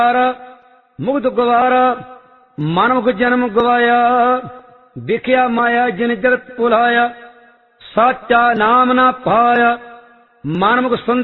ਮੁਕਤ ਗਵਾਰਾ ਮਾਨਵ ਜਨਮ ਗਵਾਇਆ ਵਿਖਿਆ ਮਾਇਆ ਜਿਨ ਜਗਤ ਭੁਲਾਇਆ ਸਾਚਾ ਨਾਮ ਨਾ ਪਾਇਆ ਮਾਨਵ